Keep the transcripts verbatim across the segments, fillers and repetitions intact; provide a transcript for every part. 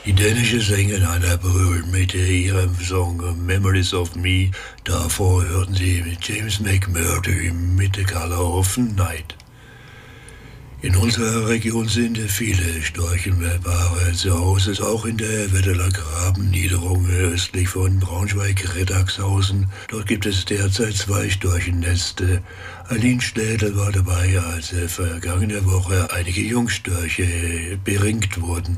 Die dänische Sängerin Anna Brühl mit ihrem Song Memories of Me. Davor hörten Sie James McMurtry mit The Color of Night. In unserer Region sind viele Storchenpaare zu Hause, auch in der Wetteler Grabenniederung östlich von Braunschweig-Riddagshausen. Dort gibt es derzeit zwei Storchennester. Aline Städel war dabei, als vergangene Woche einige Jungstörche beringt wurden.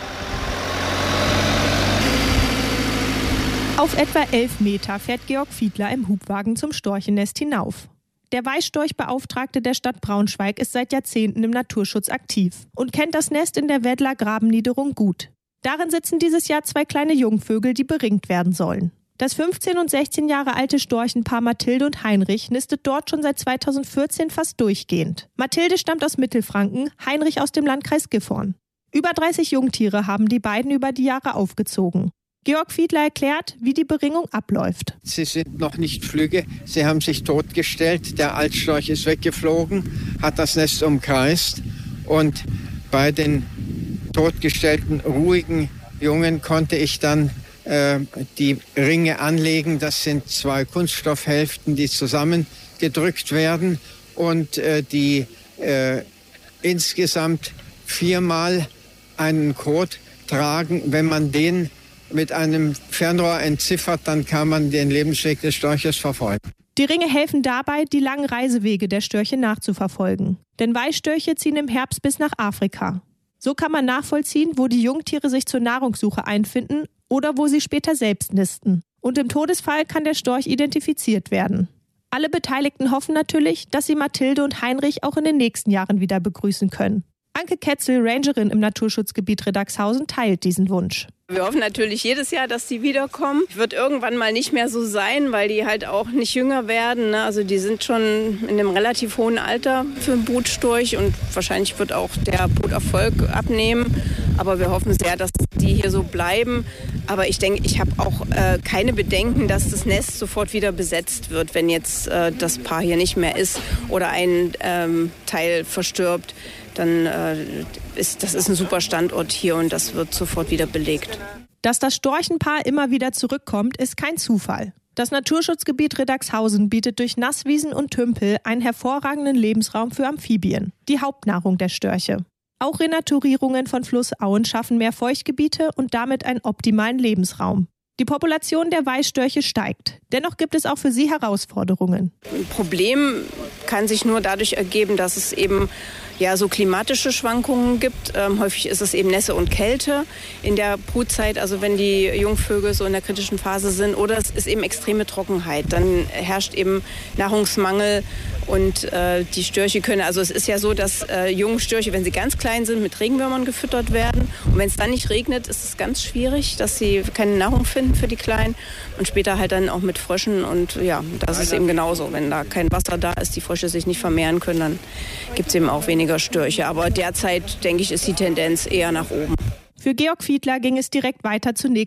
Auf etwa elf Meter fährt Georg Fiedler im Hubwagen zum Storchennest hinauf. Der Weißstorchbeauftragte der Stadt Braunschweig ist seit Jahrzehnten im Naturschutz aktiv und kennt das Nest in der Weddler Grabenniederung gut. Darin sitzen dieses Jahr zwei kleine Jungvögel, die beringt werden sollen. Das fünfzehn und sechzehn Jahre alte Storchenpaar Mathilde und Heinrich nistet dort schon seit zweitausendvierzehn fast durchgehend. Mathilde stammt aus Mittelfranken, Heinrich aus dem Landkreis Gifhorn. Über dreißig Jungtiere haben die beiden über die Jahre aufgezogen. Georg Fiedler erklärt, wie die Beringung abläuft. Sie sind noch nicht flügge, sie haben sich totgestellt, der Altstorch ist weggeflogen, hat das Nest umkreist und bei den totgestellten, ruhigen Jungen konnte ich dann äh, die Ringe anlegen. Das sind zwei Kunststoffhälften, die zusammengedrückt werden und äh, die äh, insgesamt viermal einen Code tragen. Wenn man den mit einem Fernrohr entziffert, dann kann man den Lebensweg des Storches verfolgen. Die Ringe helfen dabei, die langen Reisewege der Störche nachzuverfolgen. Denn Weißstörche ziehen im Herbst bis nach Afrika. So kann man nachvollziehen, wo die Jungtiere sich zur Nahrungssuche einfinden oder wo sie später selbst nisten. Und im Todesfall kann der Storch identifiziert werden. Alle Beteiligten hoffen natürlich, dass sie Mathilde und Heinrich auch in den nächsten Jahren wieder begrüßen können. Anke Ketzel, Rangerin im Naturschutzgebiet Riddagshausen, teilt diesen Wunsch. Wir hoffen natürlich jedes Jahr, dass die wiederkommen. Wird irgendwann mal nicht mehr so sein, weil die halt auch nicht jünger werden. Ne? Also die sind schon in einem relativ hohen Alter für einen Brutstorch und wahrscheinlich wird auch der Bruterfolg abnehmen. Aber wir hoffen sehr, dass die hier so bleiben. Aber ich denke, ich habe auch äh, keine Bedenken, dass das Nest sofort wieder besetzt wird, wenn jetzt äh, das Paar hier nicht mehr ist oder ein ähm, Teil verstirbt. Dann äh, ist das ist ein super Standort hier und das wird sofort wieder belegt. Dass das Storchenpaar immer wieder zurückkommt, ist kein Zufall. Das Naturschutzgebiet Riddagshausen bietet durch Nasswiesen und Tümpel einen hervorragenden Lebensraum für Amphibien, die Hauptnahrung der Störche. Auch Renaturierungen von Flussauen schaffen mehr Feuchtgebiete und damit einen optimalen Lebensraum. Die Population der Weißstörche steigt. Dennoch gibt es auch für sie Herausforderungen. Ein Problem kann sich nur dadurch ergeben, dass es eben ja, so klimatische Schwankungen gibt. Ähm, häufig ist es eben Nässe und Kälte in der Brutzeit, also wenn die Jungvögel so in der kritischen Phase sind. Oder es ist eben extreme Trockenheit. Dann herrscht eben Nahrungsmangel und äh, die Störche können, also es ist ja so, dass äh, junge Störche, wenn sie ganz klein sind, mit Regenwürmern gefüttert werden. Und wenn es dann nicht regnet, ist es ganz schwierig, dass sie keine Nahrung finden für die Kleinen. Und später halt dann auch mit Fröschen. Und ja, das ist eben genauso. Wenn da kein Wasser da ist, die Frösche sich nicht vermehren können, dann gibt es eben auch weniger Störche. Aber derzeit, denke ich, ist die Tendenz eher nach oben. Für Georg Fiedler ging es direkt weiter zur nächsten